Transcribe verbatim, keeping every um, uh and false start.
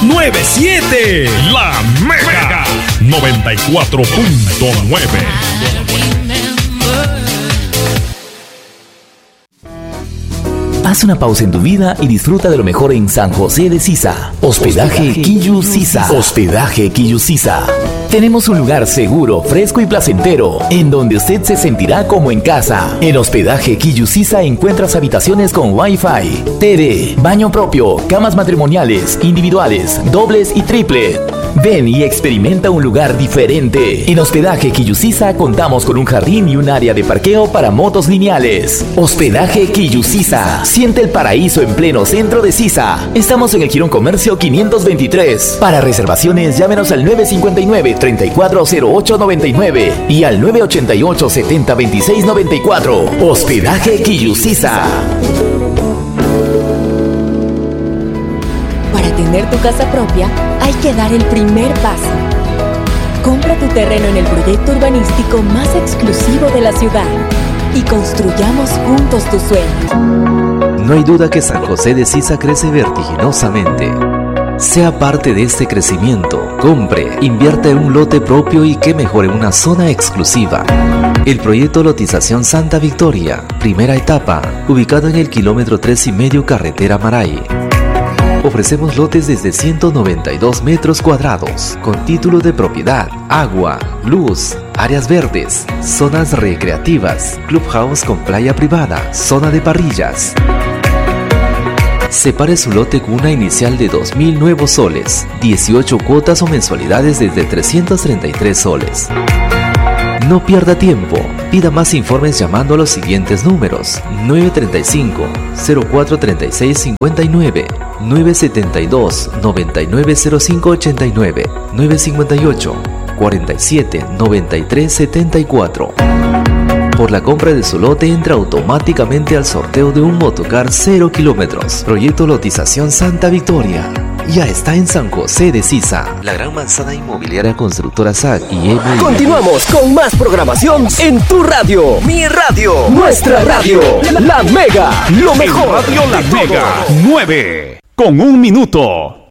nueve siete. La Mega noventa y cuatro punto nueve. Haz una pausa en tu vida y disfruta de lo mejor en San José de Sisa. Hospedaje Quillu Sisa. Hospedaje Quillu Sisa. Tenemos un lugar seguro, fresco y placentero, en donde usted se sentirá como en casa. En Hospedaje Quillu Sisa encuentras habitaciones con Wi-Fi, T V, baño propio, camas matrimoniales, individuales, dobles y triple. Ven y experimenta un lugar diferente. En Hospedaje Quillu Sisa contamos con un jardín y un área de parqueo para motos lineales. Hospedaje Quillu Sisa. Siente el paraíso en pleno centro de Sisa. Estamos en el Quirón Comercio quinientos veintitrés. Para reservaciones, llámenos al nueve cinco nueve, tres cuatro cero ocho nueve nueve y al nueve ocho ocho, siete cero dos seis nueve cuatro. Hospedaje Quillu Sisa. Para tener tu casa propia, hay que dar el primer paso. Compra tu terreno en el proyecto urbanístico más exclusivo de la ciudad y construyamos juntos tu sueño. No hay duda que San José de Sisa crece vertiginosamente. Sea parte de este crecimiento, compre, invierta en un lote propio y que mejore una zona exclusiva. El proyecto Lotización Santa Victoria, primera etapa, ubicado en el kilómetro tres y medio carretera Maray. Ofrecemos lotes desde ciento noventa y dos metros cuadrados, con título de propiedad, agua, luz, áreas verdes, zonas recreativas, clubhouse con playa privada, zona de parrillas. Separe su lote con una inicial de dos mil nuevos soles, dieciocho cuotas o mensualidades desde trescientos treinta y tres soles. No pierda tiempo, pida más informes llamando a los siguientes números: nueve tres cinco, cero cuatro tres seis cinco nueve, nueve siete dos, nueve nueve cero cinco ocho nueve, nueve cinco ocho, cuatro siete, nueve tres siete cuatro. Por la compra de su lote entra automáticamente al sorteo de un motocar cero kilómetros. Proyecto Lotización Santa Victoria. Ya está en San José de Sisa. La gran manzana inmobiliaria constructora S A C y M. Continuamos con más programación en tu radio. Mi radio. Nuestra radio. La Mega. Lo mejor. Radio La Mega. nueve con un minuto.